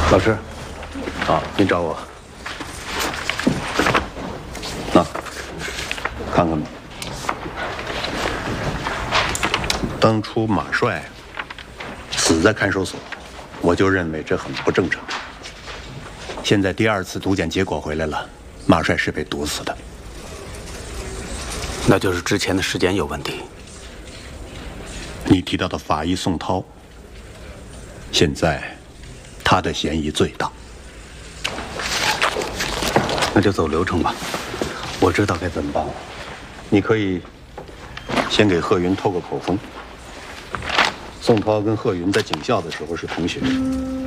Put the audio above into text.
老师，您找我？看看吧。当初马帅死在看守所，我就认为这很不正常。现在第2次毒检结果回来了，马帅是被毒死的。 那就是之前的时间有问题。 你提到的法医宋涛，现在他的嫌疑最大。 那就走流程吧，我知道该怎么办了。 你可以先给贺云透个口风。宋涛跟贺云在警校的时候是同学，